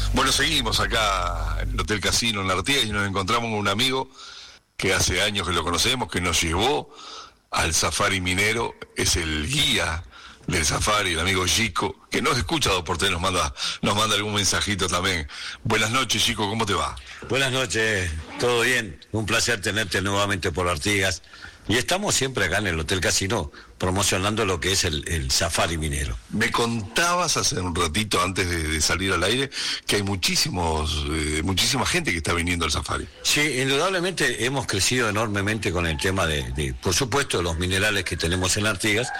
Bueno, seguimos acá en el Hotel Casino en la Artigas y nos encontramos con un amigo que hace años que lo conocemos, que nos llevó al safari minero, es el guía del safari, el amigo Chico, que nos escucha 2x3, nos manda algún mensajito también. Buenas noches, Chico, ¿cómo te va? Buenas noches, todo bien, un placer tenerte nuevamente por Artigas. Y estamos siempre acá en el Hotel Casino promocionando lo que es el safari minero. Me contabas hace un ratito antes de salir al aire que hay muchísima gente que está viniendo al safari. Sí, indudablemente hemos crecido enormemente con el tema de por supuesto, los minerales que tenemos en Artigas,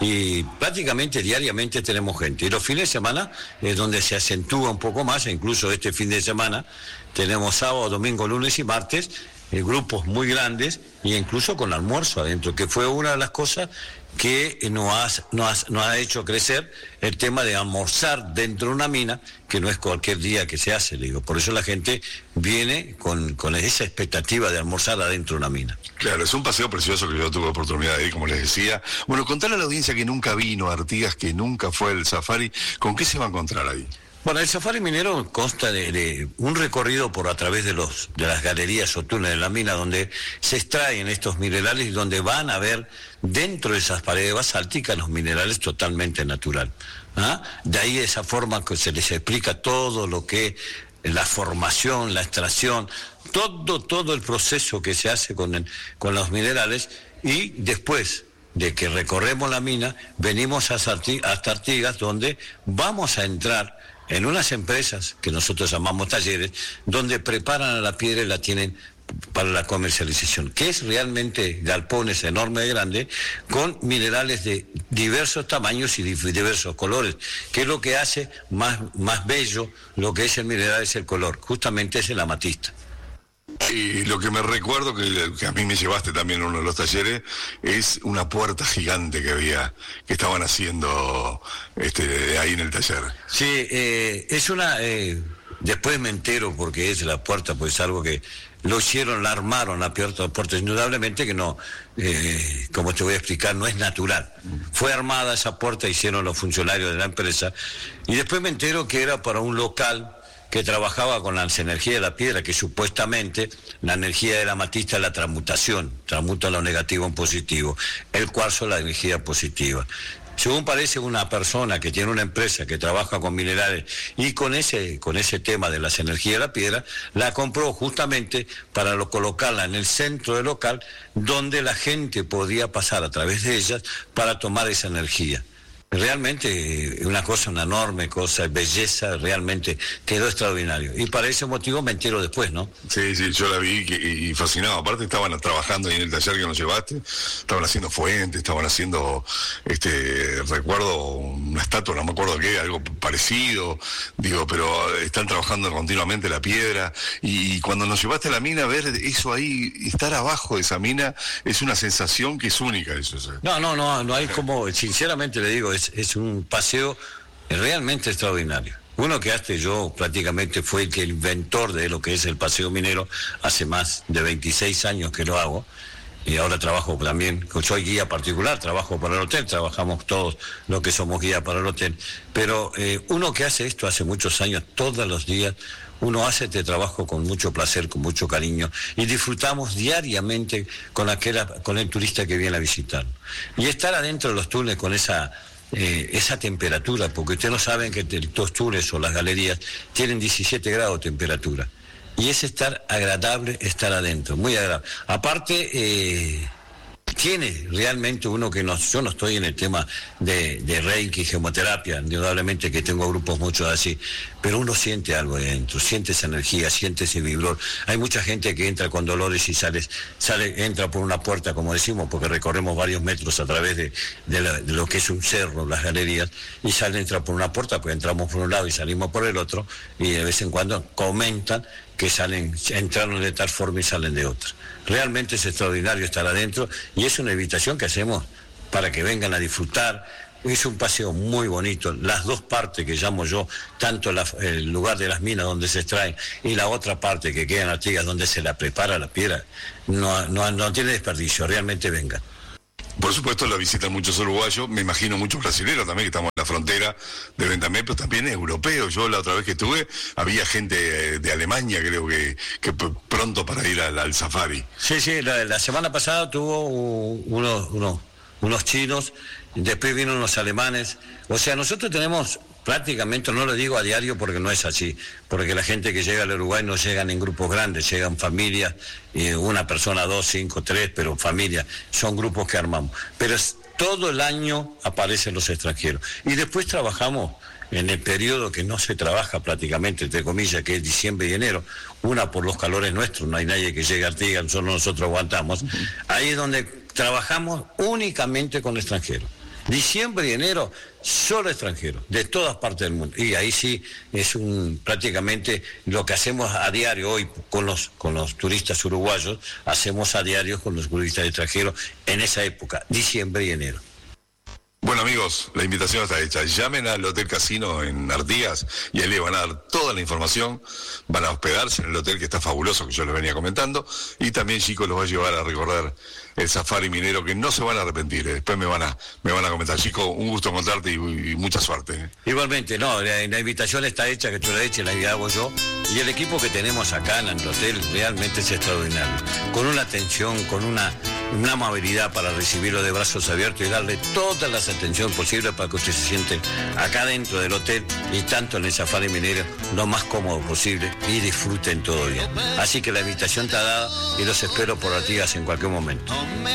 y prácticamente diariamente tenemos gente. Y los fines de semana es donde se acentúa un poco más, e incluso este fin de semana tenemos sábado, domingo, lunes y martes, grupos muy grandes, e incluso con almuerzo adentro, que fue una de las cosas que nos ha hecho crecer el tema de almorzar dentro de una mina, que no es cualquier día que se hace, digo. Por eso la gente viene con esa expectativa de almorzar adentro de una mina. Claro, es un paseo precioso que yo tuve oportunidad de ir, como les decía. Bueno, contale a la audiencia que nunca vino a Artigas, que nunca fue al safari, ¿con qué se va a encontrar ahí? Bueno, el safari minero consta de un recorrido por a través de las galerías o túneles de la mina, donde se extraen estos minerales y donde van a ver dentro de esas paredes basálticas los minerales totalmente natural. De ahí esa forma que se les explica todo lo que es la formación, la extracción, todo el proceso que se hace con los minerales, y después de que recorremos la mina, venimos hasta Artigas, donde vamos a entrar en unas empresas que nosotros llamamos talleres, donde preparan a la piedra y la tienen para la comercialización, que es realmente galpones enormes y grandes, con minerales de diversos tamaños y diversos colores, que es lo que hace más bello lo que es el mineral, es el color, justamente es el amatista. Y lo que me recuerdo, que a mí me llevaste también a uno de los talleres, es una puerta gigante que estaban haciendo ahí en el taller. Sí, es una... después me entero porque es la puerta, pues es algo que lo hicieron, la armaron, la puerta, indudablemente que no, como te voy a explicar, no es natural. Fue armada esa puerta, hicieron los funcionarios de la empresa, y después me entero que era para un local que trabajaba con las energías de la piedra, que supuestamente la energía del amatista es la transmutación, transmuta lo negativo en positivo, el cuarzo la energía positiva. Según parece, una persona que tiene una empresa que trabaja con minerales y con ese tema de las energías de la piedra, la compró justamente para colocarla en el centro del local, donde la gente podía pasar a través de ellas para tomar esa energía. Realmente una enorme cosa, belleza, realmente quedó extraordinario. Y para ese motivo me entero después, ¿no? Sí, yo la vi y fascinado. Aparte estaban trabajando ahí en el taller que nos llevaste, estaban haciendo fuentes, estaban haciendo, recuerdo una estatua, no me acuerdo qué, algo parecido, pero están trabajando continuamente la piedra, y cuando nos llevaste a la mina, ver eso ahí, estar abajo de esa mina, es una sensación que es única, eso. No hay como, sinceramente le digo, es un paseo realmente extraordinario. Uno que yo prácticamente fue el inventor de lo que es el paseo minero, hace más de 26 años que lo hago, y ahora trabajo también, soy guía particular, trabajo para el hotel, trabajamos todos los que somos guía para el hotel, pero uno que hace esto hace muchos años, todos los días, uno hace este trabajo con mucho placer, con mucho cariño, y disfrutamos diariamente con el turista que viene a visitar. Y estar adentro de los túneles con esa temperatura, porque ustedes no saben que los túneles o las galerías tienen 17 grados de temperatura, y es agradable estar adentro, muy agradable. Aparte, tiene realmente uno que yo no estoy en el tema de Reiki, gemoterapia, indudablemente que tengo grupos muchos así, pero uno siente algo adentro, siente esa energía, siente ese vibror. Hay mucha gente que entra con dolores y entra por una puerta, como decimos, porque recorremos varios metros a través de lo que es un cerro, las galerías, y entra por una puerta, pues entramos por un lado y salimos por el otro, y de vez en cuando comentan que entraron de tal forma y salen de otra. Realmente es extraordinario estar adentro, y es una invitación que hacemos para que vengan a disfrutar. Es un paseo muy bonito, las dos partes que llamo yo, tanto el lugar de las minas donde se extraen y la otra parte que queda en Artigas donde se la prepara la piedra, no tiene desperdicio, realmente vengan. Por supuesto la visitan muchos uruguayos, me imagino muchos brasileños también, que estamos en la frontera de Ventamé, pero también europeos. Yo la otra vez que estuve, había gente de Alemania, creo que pronto para ir al safari. Sí, la semana pasada tuvo unos chinos, después vinieron los alemanes. O sea, nosotros tenemos prácticamente, no lo digo a diario porque no es así, porque la gente que llega al Uruguay no llegan en grupos grandes, llegan familias, una persona, 2, 5, 3, pero familias, son grupos que armamos. Pero todo el año aparecen los extranjeros. Y después trabajamos en el periodo que no se trabaja prácticamente, entre comillas, que es diciembre y enero, una por los calores nuestros, no hay nadie que llegue a Artigas, solo nosotros aguantamos. Ahí es donde trabajamos únicamente con extranjeros. Diciembre y enero, solo extranjeros, de todas partes del mundo. Y ahí sí es prácticamente lo que hacemos a diario hoy con los turistas uruguayos, hacemos a diario con los turistas extranjeros en esa época, diciembre y enero. Bueno amigos, la invitación está hecha. Llamen al Hotel Casino en Artigas y ahí le van a dar toda la información. Van a hospedarse en el hotel que está fabuloso, que yo les venía comentando. Y también Chico los va a llevar a recorrer el safari minero, que no se van a arrepentir. Después me van a comentar. Chico, un gusto encontrarte y mucha suerte. Igualmente, no, la invitación está hecha, que tú la eches, la hago yo. Y el equipo que tenemos acá en el hotel realmente es extraordinario. Con una atención, con una amabilidad para recibirlo de brazos abiertos y darle todas las atención posible para que usted se siente acá dentro del hotel y tanto en el safari minero lo más cómodo posible y disfruten todo bien. Así que la invitación está dada y los espero por Artigas en cualquier momento.